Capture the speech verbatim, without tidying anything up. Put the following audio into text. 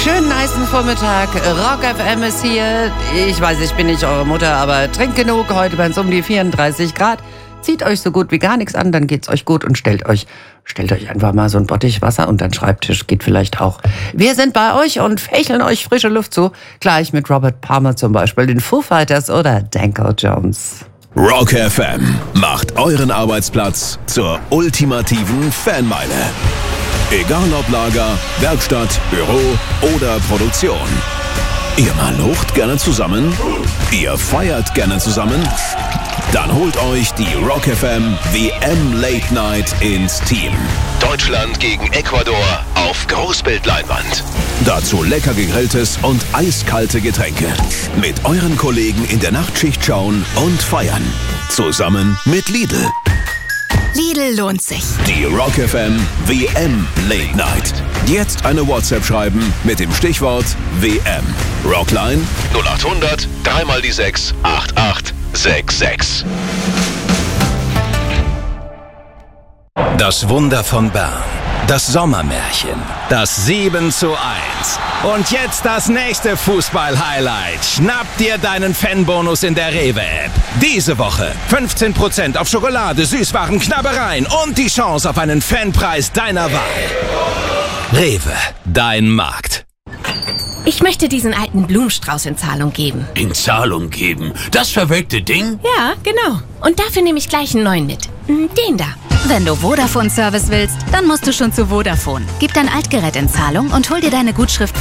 Schönen nicen Vormittag. Rock F M ist hier. Ich weiß, ich bin nicht eure Mutter, aber trinkt genug. Heute werden es um die vierunddreißig Grad. Zieht euch so gut wie gar nichts an, dann geht's euch gut und stellt euch, stellt euch einfach mal so ein Bottich Wasser unter den Schreibtisch. Geht vielleicht auch. Wir sind bei euch und fächeln euch frische Luft zu. Gleich mit Robert Palmer zum Beispiel, den Foo Fighters oder Danko Jones. Rock F M macht euren Arbeitsplatz zur ultimativen Fanmeile. Egal ob Lager, Werkstatt, Büro oder Produktion. Ihr malucht gerne zusammen? Ihr feiert gerne zusammen? Dann holt euch die Rock F M W M Late Night ins Team. Deutschland gegen Ecuador auf Großbildleinwand. Dazu lecker gegrilltes und eiskalte Getränke. Mit euren Kollegen in der Nachtschicht schauen und feiern. Zusammen mit Lidl. Lidl lohnt sich. Die Rock F M W M Late Night. Jetzt eine WhatsApp schreiben mit dem Stichwort W M. Rockline null acht hundert drei mal die sechs acht acht sechs sechs. Das Wunder von Bern. Das Sommermärchen. Das sieben zu eins. Und jetzt das nächste Fußball-Highlight. Schnapp dir deinen Fanbonus in der Rewe-App. Diese Woche fünfzehn Prozent auf Schokolade, Süßwaren, Knabbereien und die Chance auf einen Fanpreis deiner Wahl. Rewe, dein Markt. Ich möchte diesen alten Blumenstrauß in Zahlung geben. In Zahlung geben? Das verwelkte Ding? Ja, genau. Und dafür nehme ich gleich einen neuen mit. Den da. Wenn du Vodafone-Service willst, dann musst du schon zu Vodafone. Gib dein Altgerät in Zahlung und hol dir deine Gutschrift